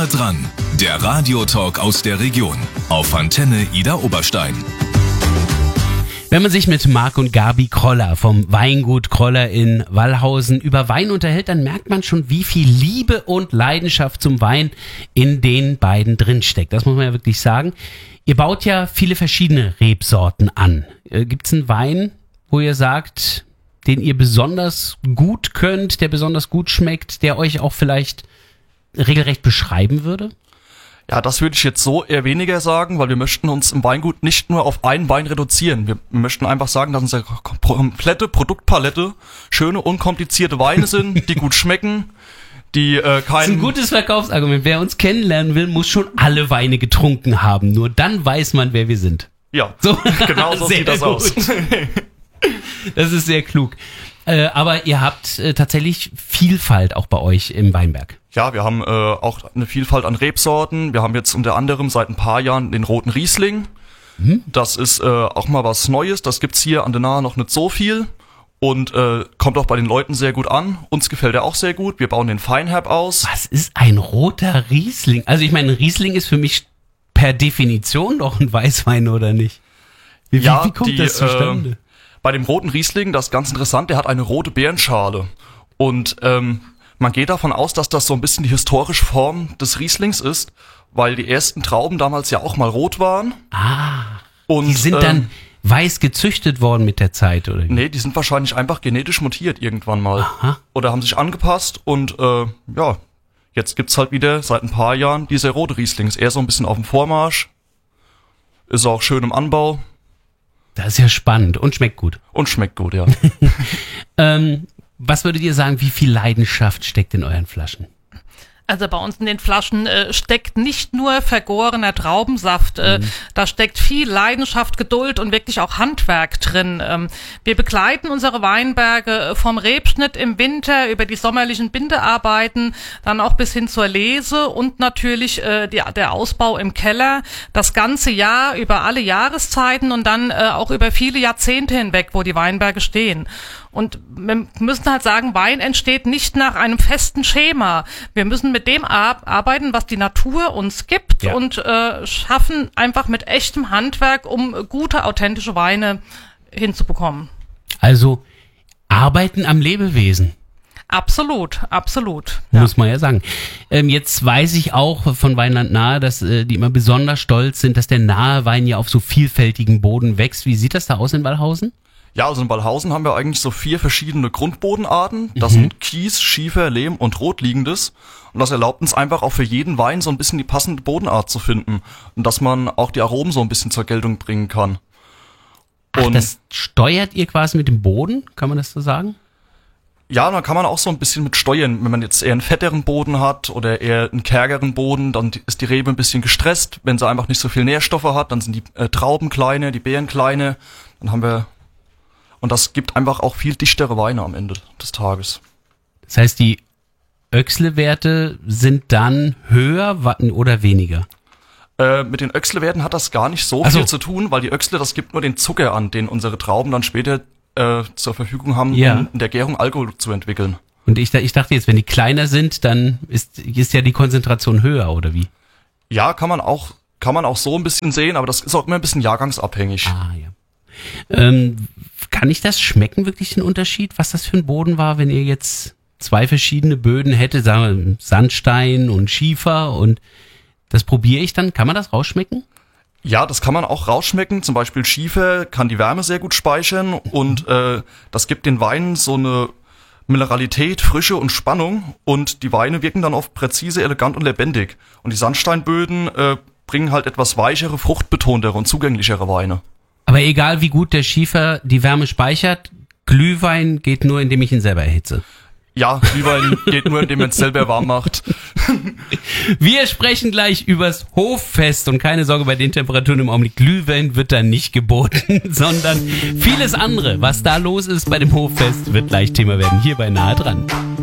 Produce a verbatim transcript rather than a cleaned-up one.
Nahe dran, der Radiotalk aus der Region auf Antenne Ida Oberstein. Wenn man sich mit Marc und Gabi Kroller vom Weingut Kroller in Wallhausen über Wein unterhält, dann merkt man schon, wie viel Liebe und Leidenschaft zum Wein in den beiden drinsteckt. Das muss man ja wirklich sagen. Ihr baut ja viele verschiedene Rebsorten an. Äh, gibt's einen Wein, wo ihr sagt, den ihr besonders gut könnt, der besonders gut schmeckt, der euch auch vielleicht regelrecht beschreiben würde? Ja, das würde ich jetzt so eher weniger sagen, weil wir möchten uns im Weingut nicht nur auf einen Wein reduzieren. Wir möchten einfach sagen, dass unsere komplette Produktpalette schöne, unkomplizierte Weine sind, die gut schmecken, die äh, kein... Das ist ein gutes Verkaufsargument. Wer uns kennenlernen will, muss schon alle Weine getrunken haben. Nur dann weiß man, wer wir sind. Ja, so. Genau so sieht das gut. aus. Das ist sehr klug. Äh, aber ihr habt äh, tatsächlich Vielfalt auch bei euch im Weinberg. Ja, wir haben äh, auch eine Vielfalt an Rebsorten. Wir haben jetzt unter anderem seit ein paar Jahren den roten Riesling. Mhm. Das ist äh, auch mal was Neues. Das gibt's hier an der Nahe noch nicht so viel. Und äh, kommt auch bei den Leuten sehr gut an. Uns gefällt er auch sehr gut. Wir bauen den Feinherb aus. Was ist ein roter Riesling? Also ich meine, ein Riesling ist für mich per Definition doch ein Weißwein, oder nicht? Wie, ja, wie, wie kommt die, das zustande? Äh, bei dem roten Riesling, das ist ganz interessant, der hat eine rote Beerenschale. Und ähm, man geht davon aus, dass das so ein bisschen die historische Form des Rieslings ist, weil die ersten Trauben damals ja auch mal rot waren. Ah, und, die sind ähm, dann weiß gezüchtet worden mit der Zeit, oder wie? Nee, die sind wahrscheinlich einfach genetisch mutiert irgendwann mal. Aha. Oder haben sich angepasst und äh, ja, jetzt gibt's halt wieder seit ein paar Jahren dieser rote Riesling. Ist eher so ein bisschen auf dem Vormarsch, ist auch schön im Anbau. Das ist ja spannend und schmeckt gut. Und schmeckt gut, ja. ähm, was würdet ihr sagen, wie viel Leidenschaft steckt in euren Flaschen? Also bei uns in den Flaschen äh, steckt nicht nur vergorener Traubensaft, äh, mhm. da steckt viel Leidenschaft, Geduld und wirklich auch Handwerk drin. Ähm, wir begleiten unsere Weinberge vom Rebschnitt im Winter über die sommerlichen Bindearbeiten, dann auch bis hin zur Lese und natürlich äh, die, der Ausbau im Keller, das ganze Jahr über alle Jahreszeiten und dann äh, auch über viele Jahrzehnte hinweg, wo die Weinberge stehen. Und wir müssen halt sagen, Wein entsteht nicht nach einem festen Schema. Wir müssen mit dem arbeiten, was die Natur uns gibt, ja. und äh, schaffen einfach mit echtem Handwerk, um gute, authentische Weine hinzubekommen. Also arbeiten am Lebewesen. Absolut, absolut. Muss ja. man ja sagen. Ähm, jetzt weiß ich auch von Weinland Nahe, dass äh, die immer besonders stolz sind, dass der nahe Wein ja auf so vielfältigen Boden wächst. Wie sieht das da aus in Wallhausen? Ja, also in Wallhausen haben wir eigentlich so vier verschiedene Grundbodenarten. Das Mhm. sind Kies, Schiefer, Lehm und Rotliegendes. Und das erlaubt uns einfach auch für jeden Wein so ein bisschen die passende Bodenart zu finden. Und dass man auch die Aromen so ein bisschen zur Geltung bringen kann. Ach, Und das steuert ihr quasi mit dem Boden? Kann man das so sagen? ja, da kann man auch so ein bisschen mit steuern. Wenn man jetzt eher einen fetteren Boden hat oder eher einen kärgeren Boden, dann ist die Rebe ein bisschen gestresst. Wenn sie einfach nicht so viel Nährstoffe hat, dann sind die äh, Trauben kleiner, die Beeren kleiner. Dann haben wir... Und das gibt einfach auch viel dichtere Weine am Ende des Tages. Das heißt, die Öxle-Werte sind dann höher oder weniger? Äh, mit den Öxle-Werten hat das gar nicht so Ach so. viel zu tun, weil die Öxle, das gibt nur den Zucker an, den unsere Trauben dann später äh, zur Verfügung haben, Ja. um in der Gärung Alkohol zu entwickeln. Und ich, ich dachte jetzt, wenn die kleiner sind, dann ist, ist ja die Konzentration höher, oder wie? Ja, kann man auch, kann man auch so ein bisschen sehen, aber das ist auch immer ein bisschen jahrgangsabhängig. Ah, ja. Ähm, kann ich das schmecken, wirklich den Unterschied, was das für ein Boden war, wenn ihr jetzt zwei verschiedene Böden hättet, sagen wir Sandstein und Schiefer, und das probiere ich dann, kann man das rausschmecken? Ja, das kann man auch rausschmecken. Zum Beispiel Schiefer kann die Wärme sehr gut speichern und äh, das gibt den Weinen so eine Mineralität, Frische und Spannung, und die Weine wirken dann oft präzise, elegant und lebendig. Und die Sandsteinböden äh, bringen halt etwas weichere, fruchtbetontere und zugänglichere Weine. Aber egal wie gut der Schiefer die Wärme speichert, Glühwein geht nur, indem ich ihn selber erhitze. Ja, Glühwein geht nur, indem man es selber warm macht. Wir sprechen gleich übers Hoffest, und keine Sorge, bei den Temperaturen im Augenblick, Glühwein wird da nicht geboten, sondern vieles andere. Was da los ist bei dem Hoffest, wird gleich Thema werden, hier bei Nahe dran.